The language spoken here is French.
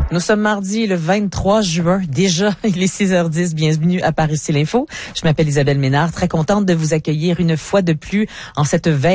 Nous sommes mardi le 23 juin. Déjà, il est 6h10. Bienvenue à Par ici l'info. Je m'appelle Isabelle Ménard. Très contente de vous accueillir une fois de plus en cette veille